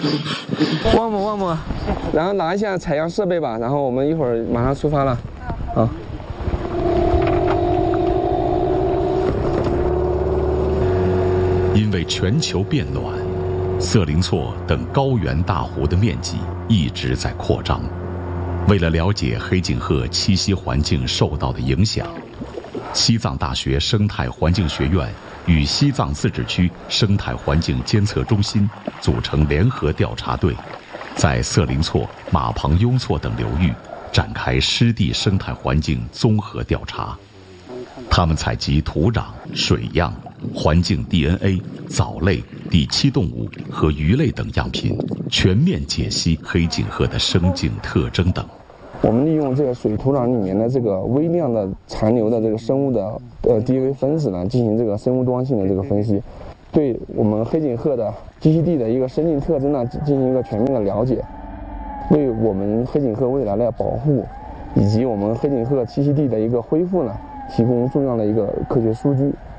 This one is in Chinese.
旺姆，然后拿一下采样设备吧，然后我们一会儿马上出发了。好。 因为全球变暖，色林错等高原大湖的面积一直在扩张。为了了解黑颈鹤栖息环境受到的影响，西藏大学生态环境学院与西藏自治区生态环境监测中心组成联合调查队，在色林错、马旁雍错等流域展开湿地生态环境综合调查。他们采集土壤、水样、环境 DNA、藻类、第栖动物和鱼类等样品，全面解析黑颈鹤的生境特征等。 我们利用这个水土壤里面的这个微量的残留的这个生物的DNA 分子呢，进行这个生物多样性的这个分析，对我们黑颈鹤的栖息地的一个生境特征呢进行一个全面的了解，为我们黑颈鹤未来的保护以及我们黑颈鹤栖息地的一个恢复呢提供重要的一个科学数据。